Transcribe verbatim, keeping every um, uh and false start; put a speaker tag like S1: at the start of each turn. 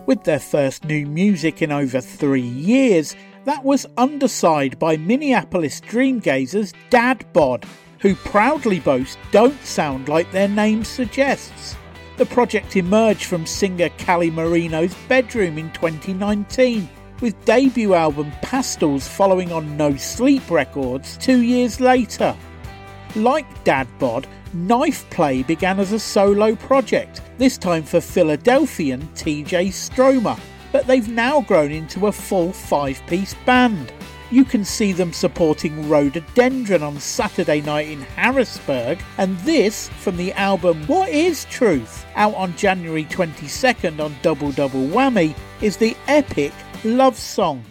S1: With their first new music in over three years, that was Underside by Minneapolis Dreamgazers Dad Bod, who proudly boast don't sound like their name suggests. The project emerged from singer Callie Marino's bedroom in twenty nineteen, with debut album Pastels following on No Sleep Records two years later. Like Dad Bod, Knife Play began as a solo project, this time for Philadelphian T J Stromer, but they've now grown into a full five-piece band. You can see them supporting Rhododendron on Saturday night in Harrisburg, and this from the album What Is Truth, out on January twenty-second on Double Double Whammy, is the epic Love Song.